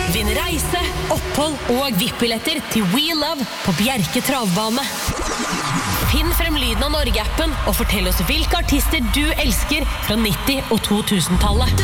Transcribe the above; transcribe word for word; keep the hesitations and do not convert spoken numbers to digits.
Vinn reise, opphold og V I P-billetter til We Love på Bjerke Travbane. Finn frem lyden av Norge-appen og fortell oss hvilke artister du elsker fra nitti- og to tusen-tallet.